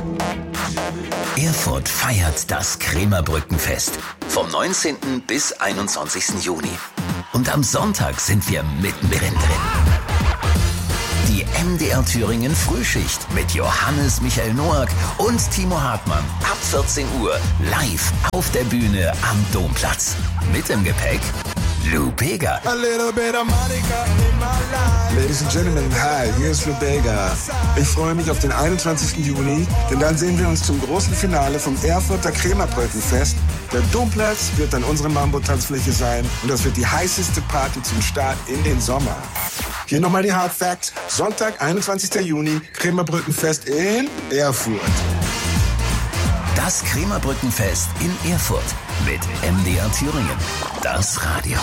Erfurt feiert das Krämerbrückenfest vom 19. bis 21. Juni. Und am Sonntag sind wir mittendrin drin. Die MDR Thüringen Frühschicht mit Johannes Michael Noack und Timo Hartmann ab 14 Uhr live auf der Bühne am Domplatz. Mit im Gepäck Lou Bega. Ladies and Gentlemen, hi, hier ist Lou Bega. Ich freue mich auf den 21. Juni, denn dann sehen wir uns zum großen Finale vom Erfurter Krämerbrückenfest. Der Domplatz wird dann unsere Mambo-Tanzfläche sein und das wird die heißeste Party zum Start in den Sommer. Hier nochmal die Hard Facts. Sonntag, 21. Juni, Krämerbrückenfest in Erfurt. Das Krämerbrückenfest in Erfurt mit MDR Thüringen. Das Radio.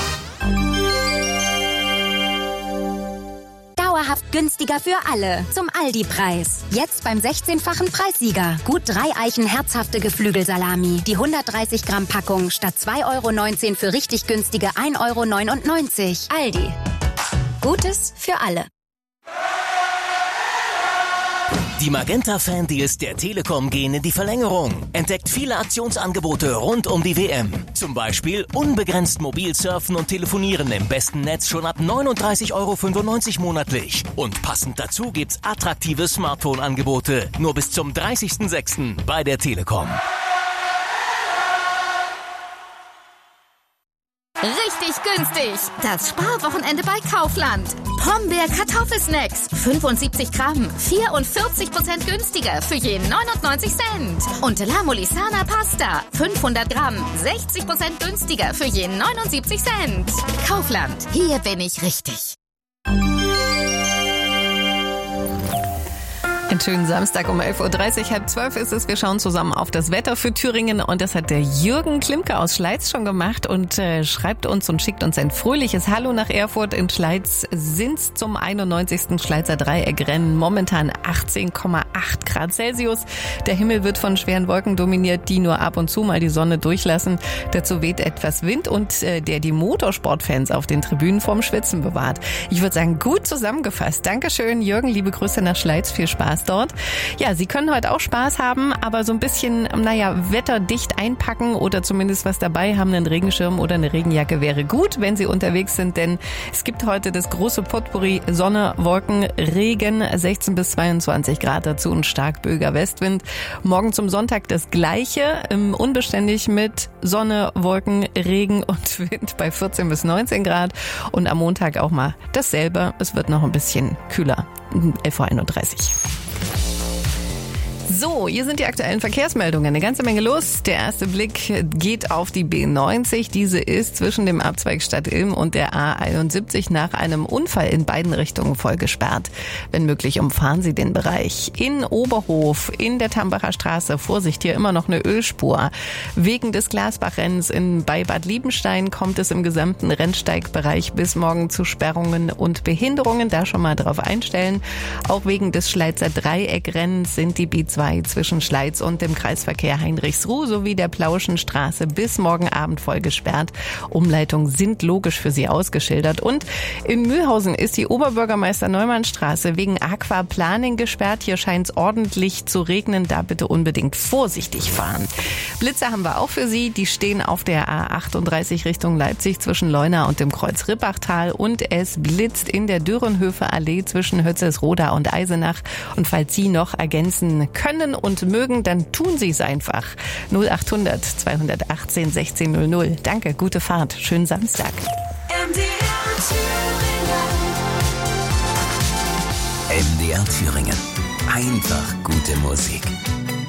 Dauerhaft günstiger für alle. Zum Aldi-Preis. Jetzt beim 16-fachen Preissieger. Gut 3 Eichen herzhafte Geflügelsalami. Die 130 Gramm Packung statt 2,19 € für richtig günstige 1,99 €. Aldi. Gutes für alle. Die Magenta-Fan-Deals der Telekom gehen in die Verlängerung. Entdeckt viele Aktionsangebote rund um die WM. Zum Beispiel unbegrenzt mobil surfen und telefonieren im besten Netz schon ab 39,95 € monatlich. Und passend dazu gibt's attraktive Smartphone-Angebote. Nur bis zum 30.06. bei der Telekom. Richtig günstig. Das Sparwochenende bei Kaufland. Pombeer Kartoffelsnacks. 75 Gramm. 44% günstiger für je 99 Cent. Und La Molisana Pasta. 500 Gramm. 60% günstiger für je 79 Cent. Kaufland. Hier bin ich richtig. Einen schönen Samstag um 11.30 Uhr, 11:30 ist es. Wir schauen zusammen auf das Wetter für Thüringen und das hat der Jürgen Klimke aus Schleiz schon gemacht und schreibt uns und schickt uns ein fröhliches Hallo nach Erfurt. In Schleiz sind's zum 91. Schleizer Dreieckrennen momentan 18,8 Grad Celsius. Der Himmel wird von schweren Wolken dominiert, die nur ab und zu mal die Sonne durchlassen. Dazu weht etwas Wind und der die Motorsportfans auf den Tribünen vorm Schwitzen bewahrt. Ich würde sagen, gut zusammengefasst. Dankeschön, Jürgen. Liebe Grüße nach Schleiz. Viel Spaß dort. Ja, Sie können heute auch Spaß haben, aber so ein bisschen, wetterdicht einpacken oder zumindest was dabei haben. Einen Regenschirm oder eine Regenjacke wäre gut, wenn Sie unterwegs sind, denn es gibt heute das große Potpourri Sonne, Wolken, Regen, 16 bis 22 Grad dazu und stark böiger Westwind. Morgen zum Sonntag das Gleiche, unbeständig mit Sonne, Wolken, Regen und Wind bei 14 bis 19 Grad und am Montag auch mal dasselbe. Es wird noch ein bisschen kühler, 11:31 Uhr. So, hier sind die aktuellen Verkehrsmeldungen. Eine ganze Menge los. Der erste Blick geht auf die B90. Diese ist zwischen dem Abzweig Stadt-Ilm und der A71 nach einem Unfall in beiden Richtungen voll gesperrt. Wenn möglich, umfahren Sie den Bereich. In Oberhof, in der Tambacher Straße, Vorsicht, hier immer noch eine Ölspur. Wegen des Glasbachrennens bei Bad Liebenstein kommt es im gesamten Rennsteigbereich bis morgen zu Sperrungen und Behinderungen. Da schon mal drauf einstellen. Auch wegen des Schleizer Dreieckrennens sind die B2 zwischen Schleiz und dem Kreisverkehr Heinrichsruh sowie der Plauschenstraße bis morgen Abend voll gesperrt. Umleitungen sind logisch für Sie ausgeschildert. Und in Mühlhausen ist die Oberbürgermeister-Neumann-Straße wegen Aquaplaning gesperrt. Hier scheint es ordentlich zu regnen. Da bitte unbedingt vorsichtig fahren. Blitze haben wir auch für Sie. Die stehen auf der A38 Richtung Leipzig zwischen Leuna und dem Kreuz Rippachtal. Und es blitzt in der Dürrenhöfer Allee zwischen Hötzelsroda und Eisenach. Und falls Sie noch ergänzen können und mögen, dann tun Sie es einfach. 0800 218 1600. Danke, gute Fahrt. Schönen Samstag. MDR Thüringen. Einfach gute Musik.